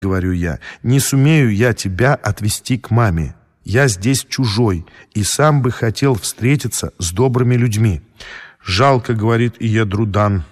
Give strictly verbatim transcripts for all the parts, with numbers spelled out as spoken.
— говорю я, — «не сумею я тебя отвезти к маме. Я здесь чужой и сам бы хотел встретиться с добрыми людьми». «Жалко», — говорит Иедрудан.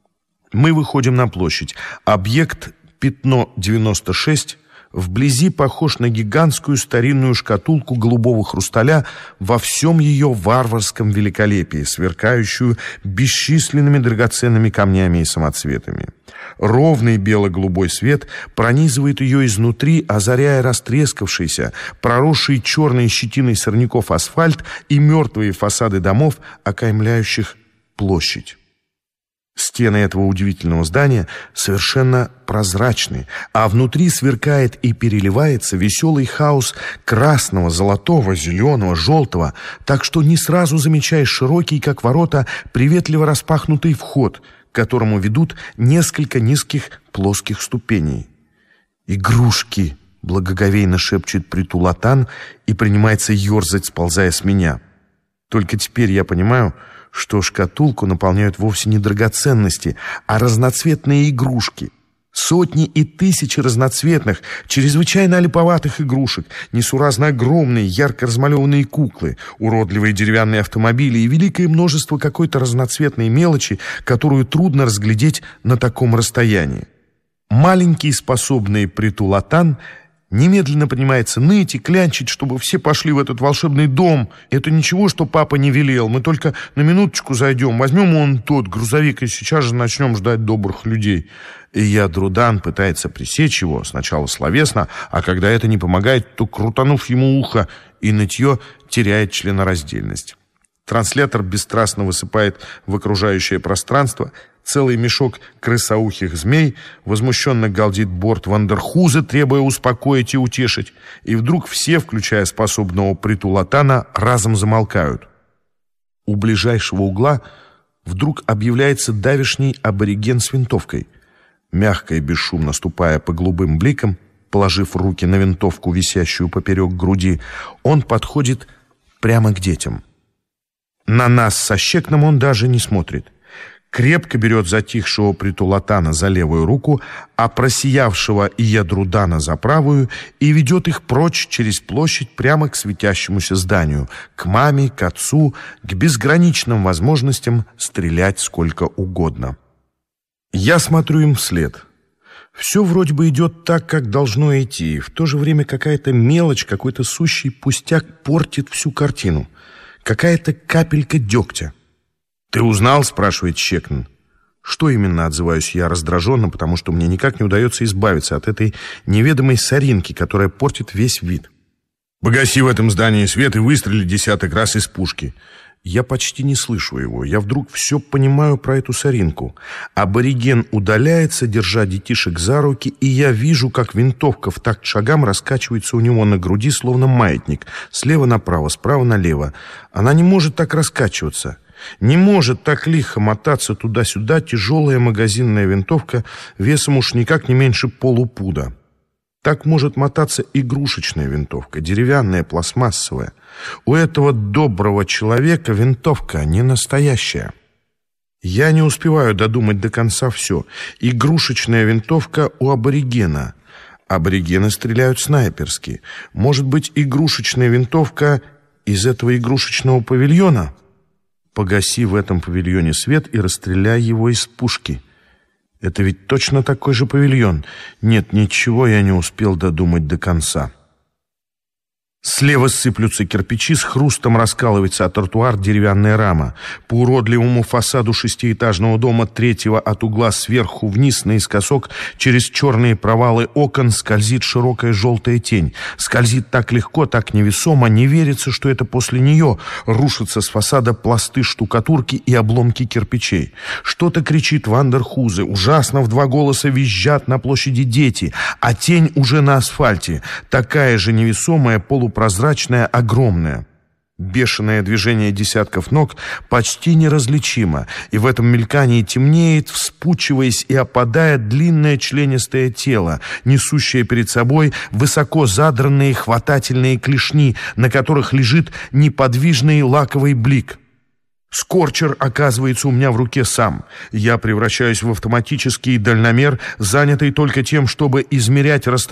Мы выходим на площадь. Объект «Пятно девяносто шесть» вблизи похож на гигантскую старинную шкатулку голубого хрусталя во всем ее варварском великолепии, сверкающую бесчисленными драгоценными камнями и самоцветами. Ровный бело-голубой свет пронизывает ее изнутри, озаряя растрескавшийся, проросший черной щетиной сорняков асфальт и мертвые фасады домов, окаймляющих площадь. Стены этого удивительного здания совершенно прозрачны, а внутри сверкает и переливается веселый хаос красного, золотого, зеленого, желтого, так что не сразу замечаешь широкий, как ворота, приветливо распахнутый вход, к которому ведут несколько низких плоских ступеней. «Игрушки!» — благоговейно шепчет Притулатан и принимается ерзать, сползая с меня. Только теперь я понимаю, что шкатулку наполняют вовсе не драгоценности, а разноцветные игрушки. Сотни и тысячи разноцветных, чрезвычайно олиповатых игрушек, несуразно огромные, ярко размалеванные куклы, уродливые деревянные автомобили и великое множество какой-то разноцветной мелочи, которую трудно разглядеть на таком расстоянии. Маленький способный Притулатан немедленно принимается ныть и клянчить, чтобы все пошли в этот волшебный дом. Это ничего, что папа не велел. Мы только на минуточку зайдем, возьмем он тот грузовик и сейчас же начнем ждать добрых людей. И Иедрудан пытается пресечь его, сначала словесно, а когда это не помогает, то, крутанув ему ухо, и нытье теряет членораздельность. Транслятор бесстрастно высыпает в окружающее пространство целый мешок крысоухих змей, возмущенно галдит борт Вандерхуза, требуя успокоить и утешить, и вдруг все, включая способного Притулатана, разом замолкают. У ближайшего угла вдруг объявляется давешний абориген с винтовкой. Мягко и бесшумно ступая по голубым бликам, положив руки на винтовку, висящую поперек груди, он подходит прямо к детям. На нас со Щекном он даже не смотрит. Крепко берет затихшего Притулатана за левую руку, а просиявшего Иедрудана за правую и ведет их прочь через площадь прямо к светящемуся зданию, к маме, к отцу, к безграничным возможностям стрелять сколько угодно. Я смотрю им вслед. Все вроде бы идет так, как должно идти, и в то же время какая-то мелочь, какой-то сущий пустяк портит всю картину. Какая-то капелька дегтя. «Ты узнал?» — спрашивает Щекн. «Что именно?» — отзываюсь я раздраженно, потому что мне никак не удается избавиться от этой неведомой соринки, которая портит весь вид. «Погаси в этом здании свет и выстрели десяток раз из пушки». Я почти не слышу его. Я вдруг все понимаю про эту соринку. Абориген удаляется, держа детишек за руки, и я вижу, как винтовка в такт шагам раскачивается у него на груди, словно маятник, слева направо, справа налево. Она не может так раскачиваться. Не может так лихо мотаться туда-сюда тяжелая магазинная винтовка весом уж никак не меньше полупуда. Так может мотаться игрушечная винтовка, деревянная, пластмассовая. У этого доброго человека винтовка не настоящая. Я не успеваю додумать до конца все. Игрушечная винтовка у аборигена. Аборигены стреляют снайперски. Может быть, игрушечная винтовка из этого игрушечного павильона? Погаси в этом павильоне свет и расстреляй его из пушки. Это ведь точно такой же павильон. Нет, ничего я не успел додумать до конца. Слева сыплются кирпичи, с хрустом раскалывается о тротуар деревянная рама. По уродливому фасаду шестиэтажного дома третьего от угла сверху вниз наискосок через черные провалы окон скользит широкая желтая тень. Скользит так легко, так невесомо, не верится, что это после нее рушатся с фасада пласты штукатурки и обломки кирпичей. Что-то кричит Вандерхузе, ужасно в два голоса визжат на площади дети, а тень уже на асфальте, такая же невесомая, полупрозрачная, прозрачная, огромная. Бешеное движение десятков ног почти неразличимо, и в этом мелькании темнеет, вспучиваясь и опадая, длинное членистое тело, несущее перед собой высоко задранные хватательные клешни, на которых лежит неподвижный лаковый блик. Скорчер оказывается у меня в руке сам. Я превращаюсь в автоматический дальномер, занятый только тем, чтобы измерять расстояние